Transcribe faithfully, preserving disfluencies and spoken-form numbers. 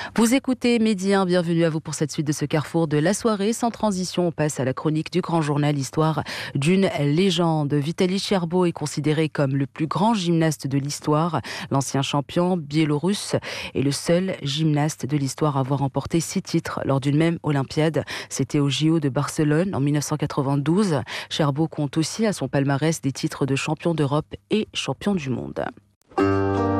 Vous écoutez Midi un, bienvenue à vous pour cette suite de ce carrefour de la soirée. Sans transition, on passe à la chronique du grand journal, histoire d'une légende. Vitali Cherbo est considéré comme le plus grand gymnaste de l'histoire. L'ancien champion biélorusse est le seul gymnaste de l'histoire à avoir remporté six titres lors d'une même Olympiade. C'était au J O de Barcelone en mille neuf cent quatre-vingt-douze. Cherbo compte aussi à son palmarès des titres de champion d'Europe et champion du monde.